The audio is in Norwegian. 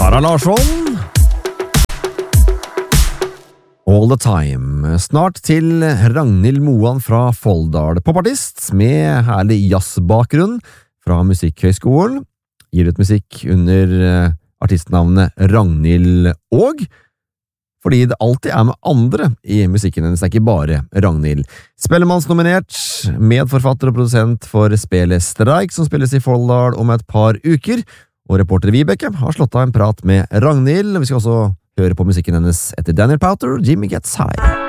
Sara Larsson. All the time. Snart til Ragnhild Moan fra Folldal, popartist med herlig jazzbakgrunn fra Musikkhøgskolen. Gir ut musikk under artistnavnet Ragnhild og fordi det alltid med andre i musikken hennes, det ikke bare Ragnhild. Spellemannsnominert, medforfatter og produsent for spillet Streik, som spilles i Folldal om et par uker, og reporter Vibeke har slått av en prat med Ragnhild. Vi skal også høre på musikken hennes etter Daniel Powter, Jimmy Gets High.